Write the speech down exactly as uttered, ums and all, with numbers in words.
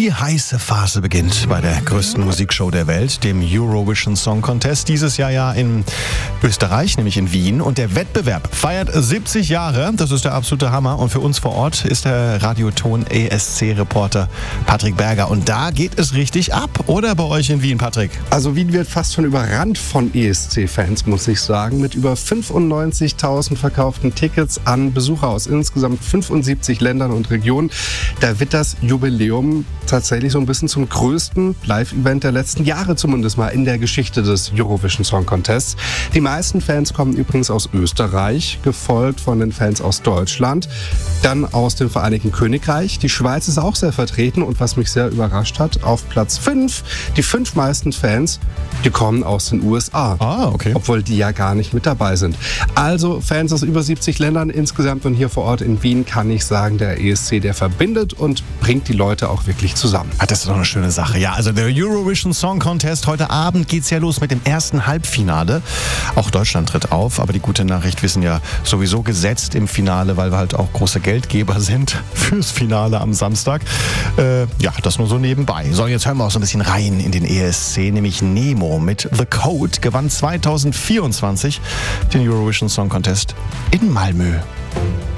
Die heiße Phase beginnt bei der größten Musikshow der Welt, dem Eurovision Song Contest. Dieses Jahr ja in Österreich, nämlich in Wien. Und der Wettbewerb feiert siebzig Jahre. Das ist der absolute Hammer. Und für uns vor Ort ist der Radioton E S C-Reporter Patrick Berger. Und da geht es richtig ab, oder bei euch in Wien, Patrick? Also Wien wird fast schon überrannt von E S C-Fans, muss ich sagen. Mit über fünfundneunzigtausend verkauften Tickets an Besucher aus insgesamt fünfundsiebzig Ländern und Regionen. Da wird das Jubiläum tatsächlich so ein bisschen zum größten Live-Event der letzten Jahre, zumindest mal in der Geschichte des Eurovision Song Contests. Die meisten Fans kommen übrigens aus Österreich, gefolgt von den Fans aus Deutschland, dann aus dem Vereinigten Königreich. Die Schweiz ist auch sehr vertreten und was mich sehr überrascht hat, auf Platz fünf, die fünf meisten Fans, die kommen aus den U S A. Ah, okay. Obwohl die ja gar nicht mit dabei sind. Also Fans aus über siebzig Ländern insgesamt und hier vor Ort in Wien kann ich sagen, der E S C, der verbindet und bringt die Leute auch wirklich zusammen. Ah, das ist doch eine schöne Sache. Ja, also der Eurovision Song Contest. Heute Abend geht's ja los mit dem ersten Halbfinale. Auch Deutschland tritt auf, aber die gute Nachricht, wir sind ja sowieso gesetzt im Finale, weil wir halt auch große Geldgeber sind fürs Finale am Samstag. Äh, ja, das nur so nebenbei. So, jetzt hören wir auch so ein bisschen rein in den E S C, nämlich Nemo mit The Code gewann zweitausendvierundzwanzig den Eurovision Song Contest in Malmö.